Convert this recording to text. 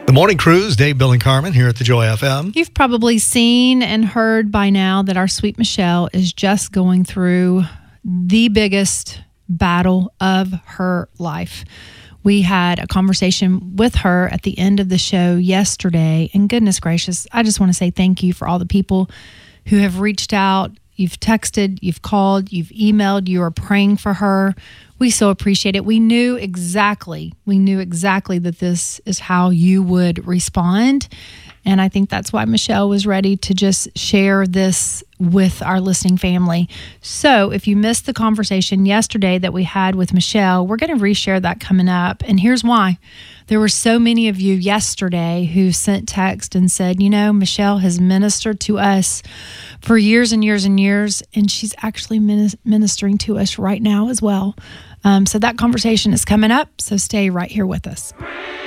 The Morning Cruise, Dave, Bill, and Carmen here at the Joy FM. You've probably seen and heard by now that our sweet Michelle is just going through the biggest battle of her life. We had a conversation with her at the end of the show yesterday, and goodness gracious, I just want to say thank you for all the people who have reached out. You've texted, you've called, you've emailed, you are praying for her. We so appreciate it. We knew exactly that this is how you would respond. And I think that's why Michelle was ready to just share this with our listening family. So if you missed the conversation yesterday that we had with Michelle, we're going to reshare that coming up. And here's why. There were so many of you yesterday who sent text and said, you know, Michelle has ministered to us for years and years and years, and she's actually ministering to us right now as well. So that conversation is coming up, so stay right here with us.